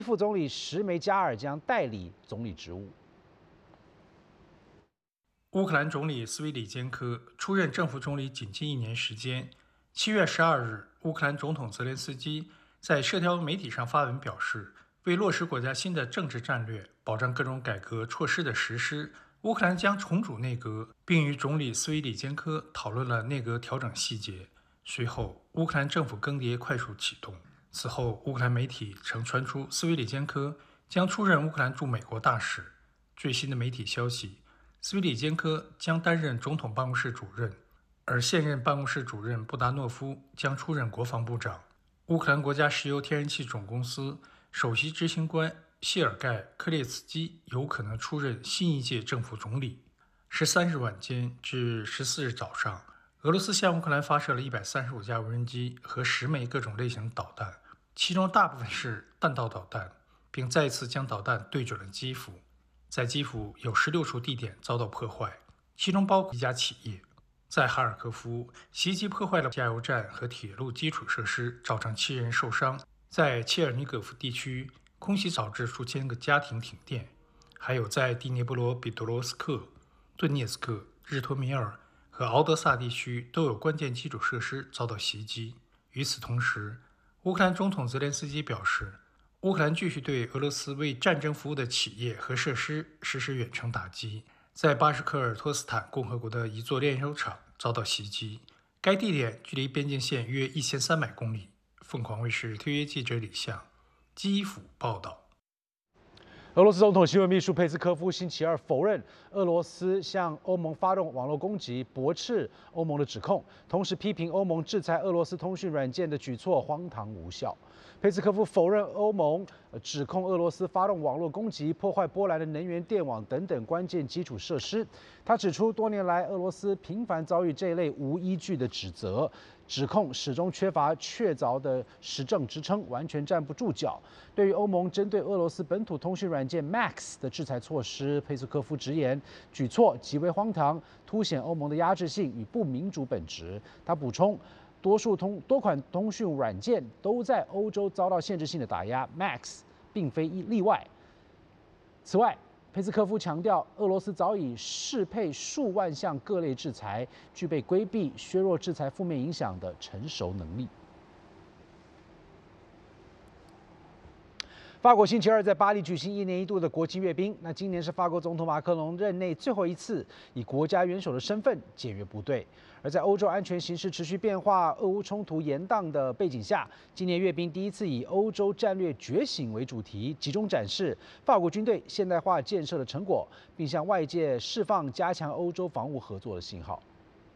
副总理什梅加尔将代理总理职务。 乌克兰总理斯维里坚科出任政府总理仅近1年时间。7月12日，乌克兰总统泽连斯基在社交媒体上发文表示，为落实国家新的政治战略，保障各种改革措施的实施，乌克兰将重组内阁，并与总理斯维里坚科讨论了内阁调整细节。随后，乌克兰政府更迭快速启动。此后，乌克兰媒体曾传出斯维里坚科将出任乌克兰驻美国大使。最新的媒体消息，斯维里坚科将担任总统办公室主任，而现任办公室主任布达诺夫将出任国防部长。乌克兰国家石油天然气总公司首席执行官谢尔盖·克列茨基有可能出任新一届政府总理。13日晚间至14日早上，俄罗斯向乌克兰发射了135架无人机和10枚各种类型的导弹，其中大部分是弹道导弹，并再次将导弹对准了基辅。在基辅有16处地点遭到破坏，其中包括一家企业。在哈尔科夫，袭击破坏了加油站和铁路基础设施，造成7人受伤。在切尔尼戈夫地区，空袭导致数千个家庭停电。还有在第聂伯罗彼得罗斯克、顿涅茨克、日托米尔和敖德萨地区都有关键基础设施遭到袭击。与此同时，乌克兰总统泽连斯基表示，乌克兰继续对俄罗斯为战争服务的企业和设施实施远程打击。在巴什科尔托斯坦共和国的一座炼油厂遭到袭击，该地点距离边境线约1300公里。凤凰卫视特约记者李向，基辅报道。 俄罗斯总统新闻秘书佩斯科夫星期二否认俄罗斯向欧盟发动网络攻击，驳斥欧盟的指控，同时批评欧盟制裁俄罗斯通讯软件的举措荒唐无效。佩斯科夫否认欧盟指控俄罗斯发动网络攻击，破坏波兰的能源、电网等等关键基础设施。他指出，多年来俄罗斯频繁遭遇这类无依据的指控始终缺乏确凿的实证支撑，完全站不住脚。对于欧盟针对俄罗斯本土通讯软件 Max 的制裁措施，佩斯科夫直言，举措极为荒唐，凸显欧盟的压制性与不民主本质。他补充，多款通讯软件都在欧洲遭到限制性的打压 ，Max 并非例外。此外，佩斯科夫强调，俄罗斯早已适配数万项各类制裁，具备规避、削弱制裁负面影响的成熟能力。法国星期二在巴黎举行1年1度的国庆阅兵。那今年是法国总统马克龙任内最后一次以国家元首的身份检阅部队。而在欧洲安全形势持续变化、俄乌冲突延宕的背景下，今年阅兵第一次以欧洲战略觉醒为主题，集中展示法国军队现代化建设的成果，并向外界释放加强欧洲防务合作的信号。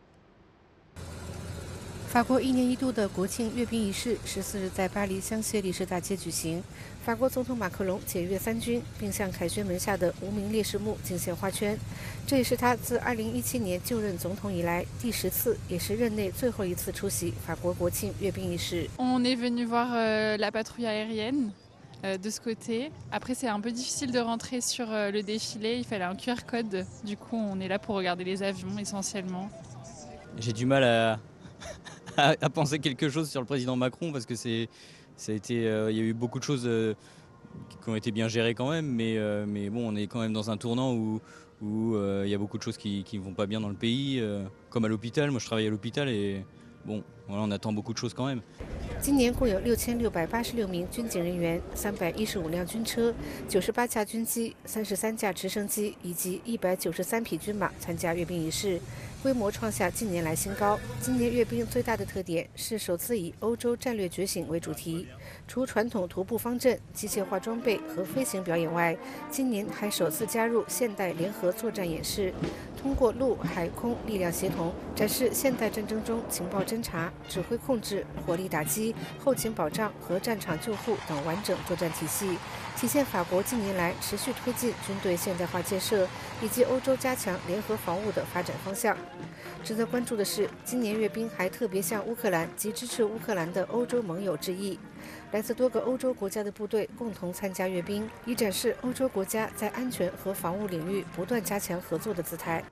法国1年1度的国庆阅兵仪式14日在巴黎香榭丽舍大街举行。法国总统马克龙检阅3军，并向凯旋门下的无名烈士墓敬献花圈。这也是他自2017年就任总统以来第10次，也是任内最后一次出席法国国庆阅兵仪式。 On est venu voir la patrouille aérienne. De ce côté. Après, c'est un peu difficile de rentrer sur le défilé. Il fallait un QR code. Du coup, on est là pour regarder les avions essentiellement. J'ai du mal à penser quelque chose sur le président Macron parce que il y a eu beaucoup de choses qui ont été bien gérées quand même, mais bon, on est quand même dans un tournant où il y a beaucoup de choses qui ne vont pas bien dans le pays, comme à l'hôpital. Moi, je travaille à l'hôpital et bon, voilà, on attend beaucoup de choses quand même. 今年共有6686名军警人员、315辆军车、98架军机、33架直升机以及193匹军马参加阅兵仪式，规模创下近年来新高。今年阅兵最大的特点是首次以欧洲战略觉醒为主题，除传统徒步方阵、机械化装备和飞行表演外，今年还首次加入现代联合作战演示，通过陆海空力量协同，展示现代战争中情报侦察、指挥控制、火力打击、后勤保障和战场救护等完整作战体系，体现法国近年来持续推进军队现代化建设以及欧洲加强联合防务的发展方向。值得关注的是，今年阅兵还特别向乌克兰及支持乌克兰的欧洲盟友致意。来自多个欧洲国家的部队共同参加阅兵，以展示欧洲国家在安全和防务领域不断加强合作的姿态。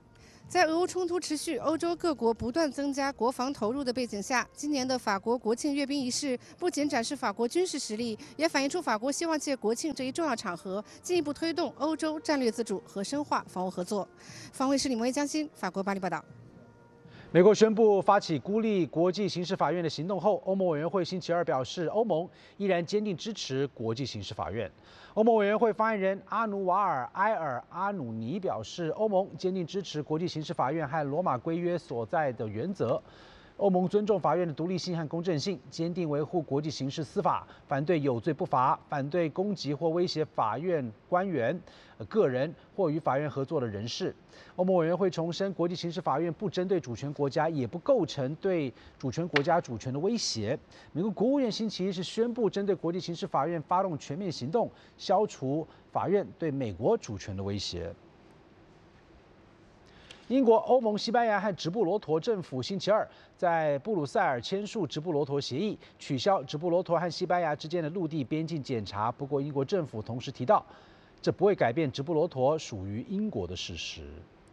在俄乌冲突持续、欧洲各国不断增加国防投入的背景下，今年的法国国庆阅兵仪式不仅展示法国军事实力，也反映出法国希望借国庆这一重要场合，进一步推动欧洲战略自主和深化防务合作。方卫视李萌江欣，法国巴黎报道。 美国宣布发起孤立国际刑事法院的行动后，欧盟委员会星期二表示，欧盟依然坚定支持国际刑事法院。欧盟委员会发言人阿努瓦尔·埃尔阿努尼表示，欧盟坚定支持国际刑事法院和罗马规约所在的原则。欧盟尊重法院的独立性和公正性，坚定维护国际刑事司法，反对有罪不罚，反对攻击或威胁法院官员、个人或与法院合作的人士。欧盟委员会重申，国际刑事法院不针对主权国家，也不构成对主权国家主权的威胁。美国国务院星期一是宣布，针对国际刑事法院发动全面行动，消除法院对美国主权的威胁。英国、欧盟、西班牙和直布罗陀政府星期二在布鲁塞尔签署直布罗陀协议，取消直布罗陀和西班牙之间的陆地边境检查。不过，英国政府同时提到，这不会改变直布罗陀属于英国的事实。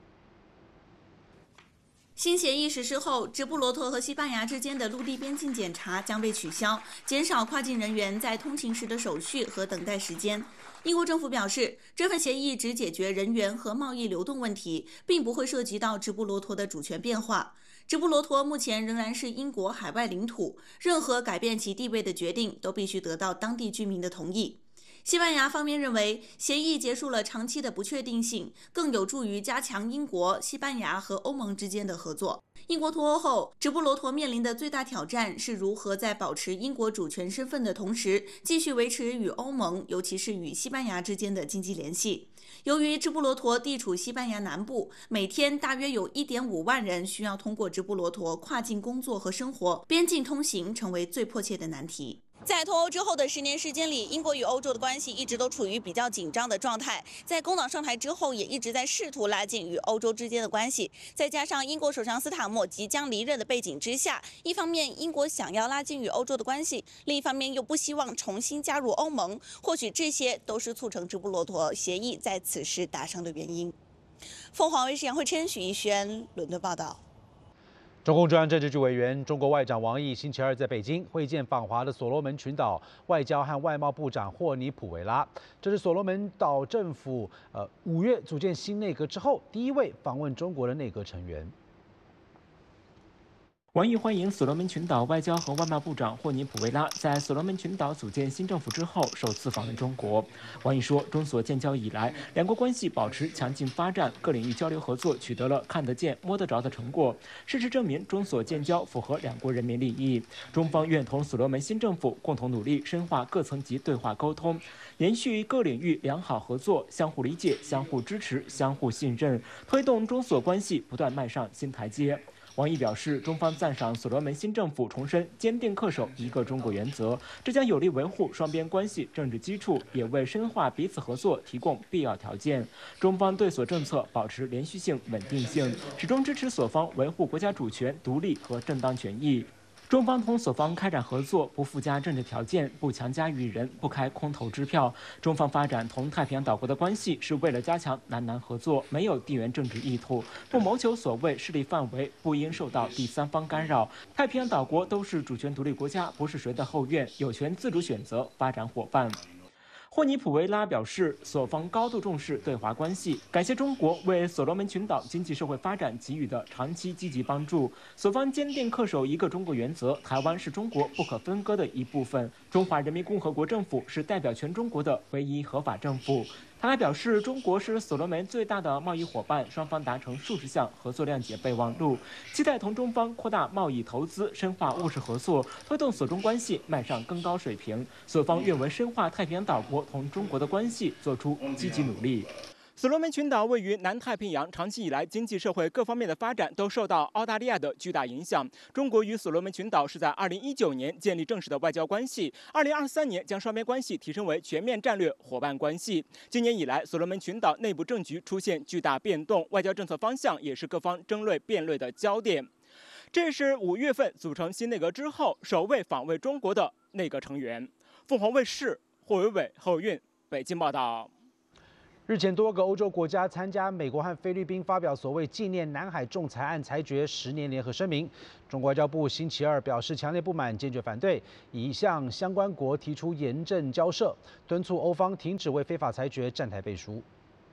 新协议实施后，直布罗陀和西班牙之间的陆地边境检查将被取消，减少跨境人员在通行时的手续和等待时间。英国政府表示，这份协议只解决人员和贸易流动问题，并不会涉及到直布罗陀的主权变化。直布罗陀目前仍然是英国海外领土，任何改变其地位的决定都必须得到当地居民的同意。西班牙方面认为，协议结束了长期的不确定性，更有助于加强英国、西班牙和欧盟之间的合作。英国脱欧后，直布罗陀面临的最大挑战是如何在保持英国主权身份的同时，继续维持与欧盟，尤其是与西班牙之间的经济联系。由于直布罗陀地处西班牙南部，每天大约有 1.5 万人需要通过直布罗陀跨境工作和生活，边境通行成为最迫切的难题。在脱欧之后的10年时间里，英国与欧洲的关系一直都处于比较紧张的状态。在工党上台之后，也一直在试图拉近与欧洲之间的关系。再加上英国首相斯塔默即将离任的背景之下，一方面英国想要拉近与欧洲的关系，另一方面又不希望重新加入欧盟。或许这些都是促成直布罗陀协议在此时达成的原因。凤凰卫视杨慧琛、许逸轩伦敦报道。 中共中央政治局委员、中国外长王毅星期二在北京会见访华的所罗门群岛外交和外贸部长霍尼普维拉。这是所罗门岛政府5月组建新内阁之后第一位访问中国的内阁成员。 王毅欢迎所罗门群岛外交和外贸部长霍尼普维拉在所罗门群岛组建新政府之后首次访问中国。王毅说，中所建交以来，两国关系保持强劲发展，各领域交流合作取得了看得见、摸得着的成果。事实证明，中所建交符合两国人民利益。中方愿同所罗门新政府共同努力，深化各层级对话沟通，延续各领域良好合作，相互理解、相互支持、相互信任，推动中所关系不断迈上新台阶。王毅表示，中方赞赏所罗门新政府重申坚定恪守一个中国原则，这将有力维护双边关系政治基础，也为深化彼此合作提供必要条件。中方对所政策保持连续性、稳定性，始终支持所方维护国家主权、独立和正当权益。中方同所方开展合作，不附加政治条件，不强加于人，不开空头支票。中方发展同太平洋岛国的关系，是为了加强南南合作，没有地缘政治意图，不谋求所谓势力范围，不应受到第三方干扰。太平洋岛国都是主权独立国家，不是谁的后院，有权自主选择发展伙伴。霍尼普维拉表示，所方高度重视对华关系，感谢中国为所罗门群岛经济社会发展给予的长期积极帮助。所方坚定恪守一个中国原则，台湾是中国不可分割的一部分，中华人民共和国政府是代表全中国的唯一合法政府。他还表示，中国是所罗门最大的贸易伙伴，双方达成数十项合作谅解备忘录，期待同中方扩大贸易投资，深化务实合作，推动所中关系迈上更高水平。所方愿为深化太平洋岛国同中国的关系做出积极努力。所罗门群岛位于南太平洋，长期以来经济社会各方面的发展都受到澳大利亚的巨大影响。中国与所罗门群岛是在2019年建立正式的外交关系，2023年将双边关系提升为全面战略伙伴关系。今年以来，所罗门群岛内部政局出现巨大变动，外交政策方向也是各方争论辩论的焦点。这是5月份组成新内阁之后首位访问中国的内阁成员。凤凰卫视霍伟伟、侯韵北京报道。 日前，多个欧洲国家参加美国和菲律宾发表所谓纪念南海仲裁案裁决10年联合声明。中国外交部星期二表示强烈不满，坚决反对，已向相关国提出严正交涉，敦促欧方停止为非法裁决站台背书。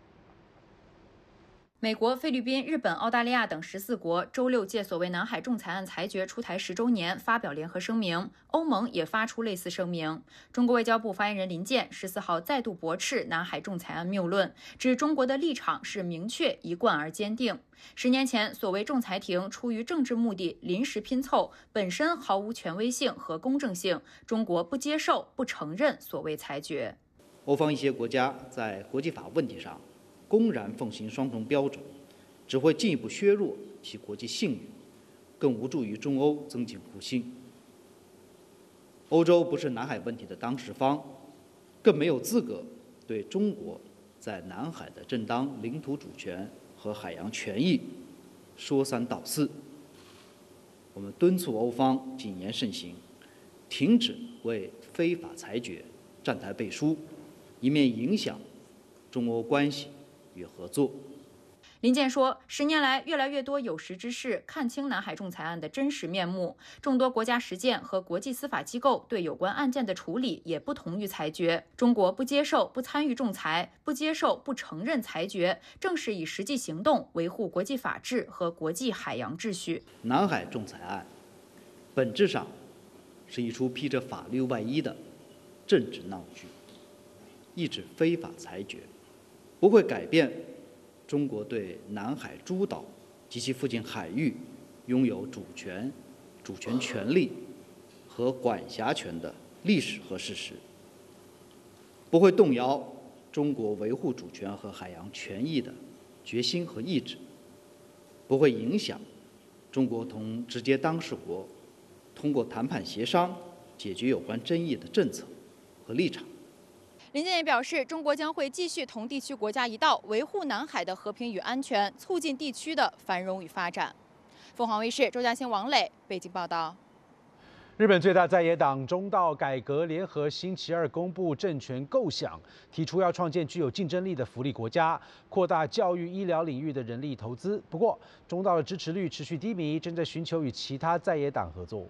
美国、菲律宾、日本、澳大利亚等14国周六借所谓南海仲裁案裁决出台10周年发表联合声明，欧盟也发出类似声明。中国外交部发言人林健14号再度驳斥南海仲裁案谬论，指中国的立场是明确、一贯而坚定。10年前，所谓仲裁庭出于政治目的临时拼凑，本身毫无权威性和公正性，中国不接受、不承认所谓裁决。 欧方一些国家在国际法问题上公然奉行双重标准，只会进一步削弱其国际信誉，更无助于中欧增进互信。欧洲不是南海问题的当事方，更没有资格对中国在南海的正当领土主权和海洋权益说三道四。我们敦促欧方谨言慎行，停止为非法裁决站台背书，以免影响中欧关系与合作。 林健说，10年来，越来越多有识之士看清南海仲裁案的真实面目，众多国家实践和国际司法机构对有关案件的处理也不同于裁决。中国不接受、不参与仲裁，不接受、不承认裁决，正是以实际行动维护国际法治和国际海洋秩序。 南海仲裁案本质上是一出披着法律外衣的政治闹剧，一纸非法裁决不会改变中国对南海诸岛及其附近海域拥有主权权利和管辖权的历史和事实，不会动摇中国维护主权和海洋权益的决心和意志，不会影响中国同直接当事国通过谈判协商解决有关争议的政策和立场。 林健也表示，中国将会继续同地区国家一道，维护南海的和平与安全，促进地区的繁荣与发展。凤凰卫视周嘉欣、王磊北京报道。 日本最大在野党中道改革联合星期二公布政权构想，提出要创建具有竞争力的福利国家，扩大教育、医疗领域的人力投资。不过，中道的支持率持续低迷，正在寻求与其他在野党合作。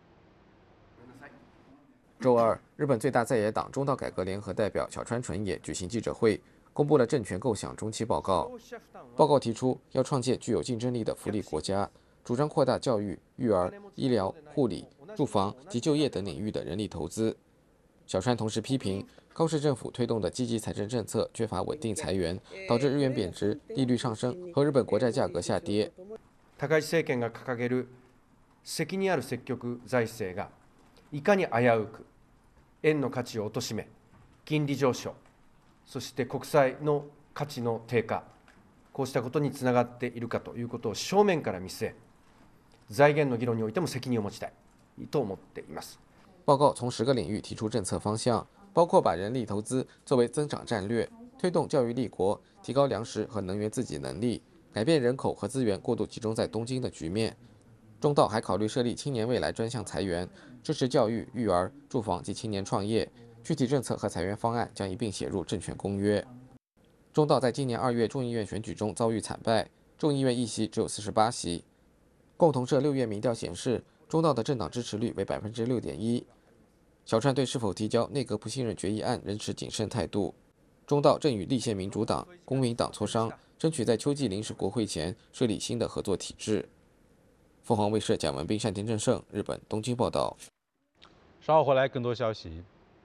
周二，日本最大在野党中道改革联合代表小川纯也举行记者会，公布了政权构想中期报告。报告提出要创建具有竞争力的福利国家，主张扩大教育、育儿、医疗、护理、住房及就业等领域的人力投资。小川同时批评高市政府推动的积极财政政策缺乏稳定财源，导致日元贬值、利率上升和日本国债价格下跌。 高市政権が掲げる責任ある積極財政がいかに危うく円の価値を貶め、金利上昇、そして国債の価値の低下、こうしたことにつながっているかということを正面から見据え、財源の議論においても責任を持ちたいと思っています。 报告从10个领域提出政策方向，包括把人力投资作为增长战略，推动教育立国，提高粮食和能源自给能力，改变人口和资源过度集中在东京的局面。中道还考虑设立青年未来专项财源，支持教育、育儿、住房及青年创业。具体政策和财源方案将一并写入政权公约。中道在今年2月众议院选举中遭遇惨败，众议院议席只有48席。共同社6月民调显示，中道的政党支持率为6.1%。小川对是否提交内阁不信任决议案仍持谨慎态度。中道正与立宪民主党、公民党磋商，争取在秋季临时国会前设立新的合作体制。凤凰卫视蒋文斌、单田正胜，日本东京报道。 稍后回来更多消息。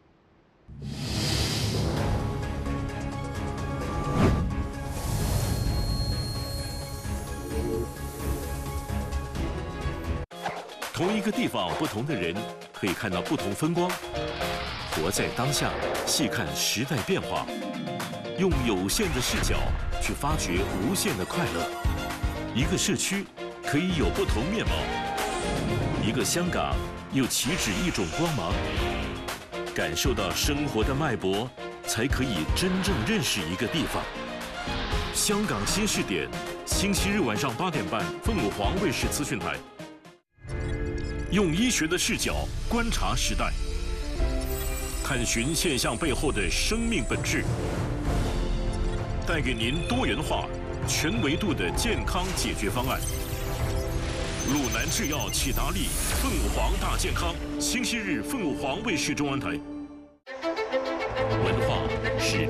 同一个地方，不同的人，可以看到不同风光。活在当下，细看时代变化，用有限的视角去发掘无限的快乐。一个社区可以有不同面貌，一个香港又岂止一种光芒？感受到生活的脉搏，才可以真正认识一个地方。香港新视点，星期日晚上8点半，凤凰卫视资讯台。用医学的视角观察时代，探寻现象背后的生命本质。 带给您多元化、全维度的健康解决方案。鲁南制药启达利凤凰大健康，星期日凤凰卫视中文台。文化